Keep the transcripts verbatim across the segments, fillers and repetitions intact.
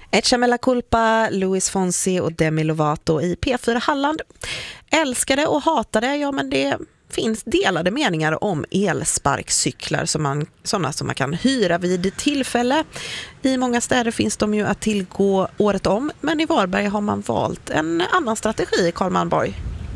Ecce Mea Culpa, Luis Fonsi och Demi Lovato i P fyra Halland. Älskade och hatade, ja men det finns delade meningar om elsparkcyklar som man, sådana som man kan hyra vid tillfälle. I många städer finns de ju att tillgå året om, men i Varberg har man valt en annan strategi, Carl Malmborg.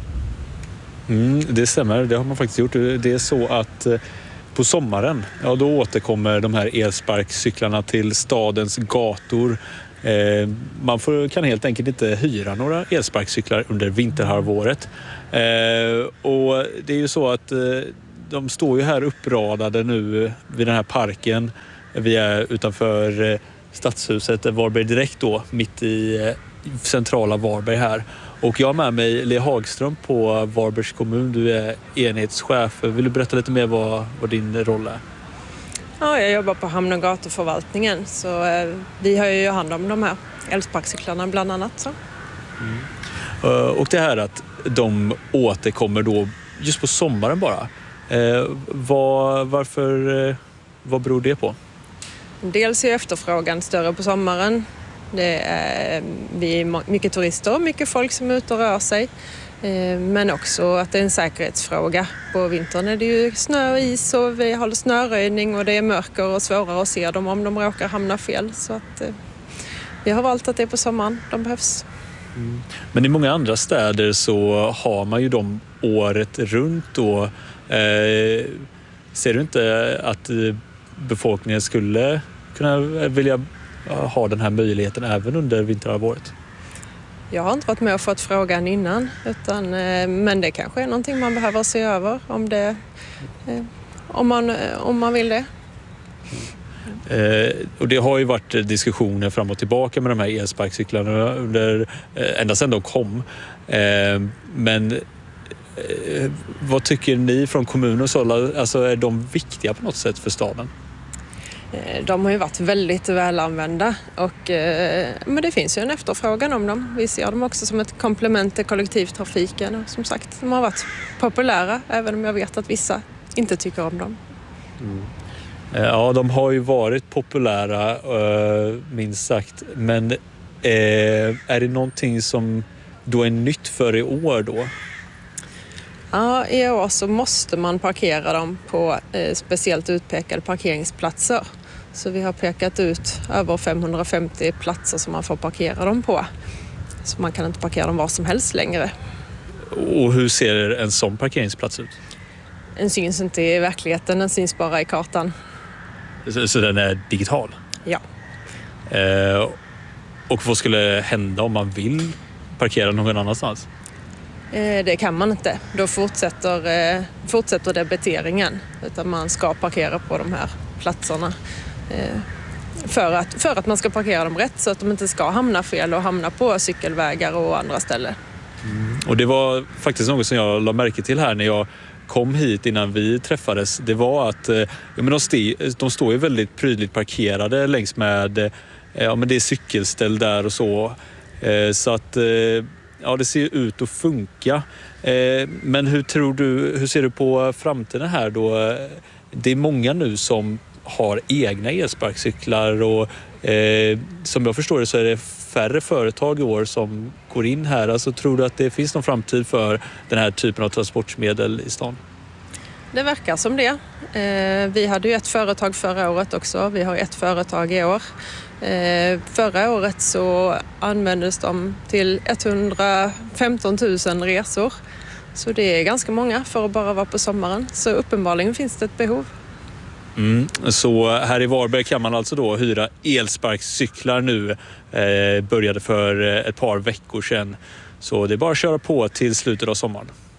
Mm, det stämmer, det har man faktiskt gjort. Det är så att på sommaren, ja, då återkommer de här elsparkcyklarna till stadens gator. Eh, man får, kan helt enkelt inte hyra några elsparkcyklar under vinterhalvåret. Eh, och det är ju så att eh, de står ju här uppradade nu vid den här parken. Vi är utanför eh, stadshuset Varberg direkt då, mitt i eh, centrala Varberg här. Och jag har med mig Lea Hagström på Varbergs kommun. Du är enhetschef. Vill du berätta lite mer vad, vad din roll är? Ja, jag jobbar på hamn- och gatuförvaltningen, så eh, vi har ju hand om de här elsparkcyklarna bland annat. Så. Mm. Uh, och det här att de återkommer då just på sommaren bara. Uh, vad, varför, uh, vad beror det på? Dels är efterfrågan större på sommaren. Det är, vi är mycket turister och mycket folk som är ute och rör sig. Men också att det är en säkerhetsfråga. På vintern är det ju snö och is och vi har snöröjning och det är mörker och svårare att se dem om de råkar hamna fel. Så att, vi har valt att det är på sommaren de behövs. Mm. Men i många andra städer så har man ju dem året runt då. Eh, ser du inte att befolkningen skulle kunna vilja ha den här möjligheten även under vinterhalvåret? Jag har inte varit med och fått frågan innan, utan, men det kanske är någonting man behöver se över om, det, om, man, om man vill det. Eh, och det har ju varit diskussioner fram och tillbaka med de här elsparkcyklarna under, eh, ända sedan de kom. Eh, men eh, vad tycker ni från kommunens håll? Alltså, är de viktiga på något sätt för staden? De har ju varit väldigt välanvända, och, men det finns ju en efterfrågan om dem. Vi ser dem också som ett komplement till kollektivtrafiken. Och som sagt, de har varit populära, även om jag vet att vissa inte tycker om dem. Mm. Ja, de har ju varit populära, minst sagt. Men är det någonting som då är nytt för i år då? Ja, i år så måste man parkera dem på eh, speciellt utpekade parkeringsplatser. Så vi har pekat ut över femhundrafemtio platser som man får parkera dem på. Så man kan inte parkera dem var som helst längre. Och hur ser en sån parkeringsplats ut? Den syns inte i verkligheten, den syns bara i kartan. Så, så den är digital? Ja. Eh, och vad skulle hända om man vill parkera någon annanstans? Det kan man inte. Då fortsätter, fortsätter debiteringen. Utan man ska parkera på de här platserna. För att, för att man ska parkera dem rätt, så att de inte ska hamna fel och hamna på cykelvägar och andra ställen. Mm. Och det var faktiskt något som jag la märke till här när jag kom hit innan vi träffades. Det var att ja, men de, st- de står ju väldigt prydligt parkerade längs med, ja, men det är cykelställ där och så. Så att ja, det ser ut att funka. Eh, men hur tror du, hur ser du på framtiden här då? Det är många nu som har egna elsparkcyklar och eh, som jag förstår det så är det färre företag i år som går in här. Alltså, tror du att det finns någon framtid för den här typen av transportmedel i stan? Det verkar som det. Eh, vi hade ju ett företag förra året också. Vi har ett företag i år. Eh, förra året så användes de till etthundrafemton tusen resor. Så det är ganska många för att bara vara på sommaren. Så uppenbarligen finns det ett behov. Mm, så här i Varberg kan man alltså då hyra elsparkcyklar nu. Eh, började för ett par veckor sedan. Så det är bara att köra på till slutet av sommaren.